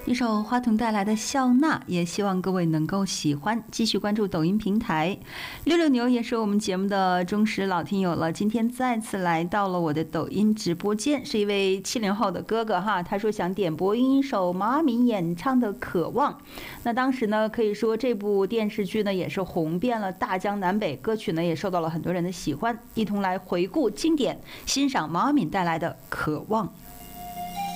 一首花童带来的笑纳，也希望各位能够喜欢。继续关注抖音平台，六六牛也是我们节目的忠实老听友了。今天再次来到了我的抖音直播间，是一位70后的哥哥哈，他说想点播一首毛阿敏演唱的《渴望》。那当时呢，可以说这部电视剧呢也是红遍了大江南北，歌曲呢也受到了很多人的喜欢。一同来回顾经典，欣赏毛阿敏带来的《渴望》。